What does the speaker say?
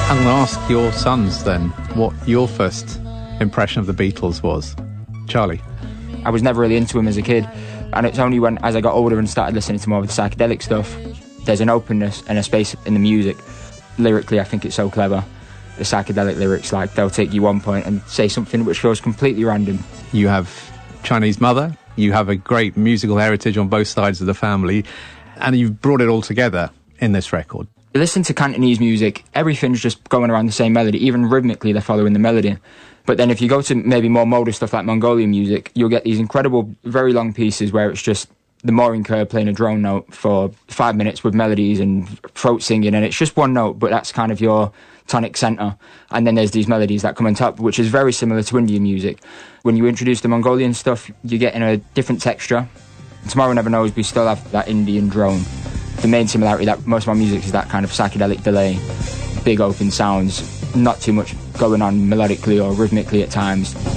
I'm going to ask your sons then what your first impression of the Beatles was. Charlie? I was never really into them as a kid, and it's only when, as I got older and started listening to more of the psychedelic stuff, there's an openness and a space in the music. Lyrically, I think it's so clever. The psychedelic lyrics, like, they'll take you one point and say something which feels completely random. You have Chinese mother, you have a great musical heritage on both sides of the family, and you've brought it all together in this record. You listen to Cantonese music, everything's just going around the same melody. Even rhythmically, they're following the melody. But then if you go to maybe more modal stuff like Mongolian music, you'll get these incredible, very long pieces where it's just the Maureen Kerr playing a drone note for 5 minutes with melodies and throat singing, and it's just one note, but that's kind of your tonic centre. And then there's these melodies that come on top, which is very similar to Indian music. When you introduce the Mongolian stuff, you're getting a different texture. Tomorrow Never Knows, we still have that Indian drone. The main similarity that most of our music is that kind of psychedelic delay, big open sounds, not too much going on melodically or rhythmically at times.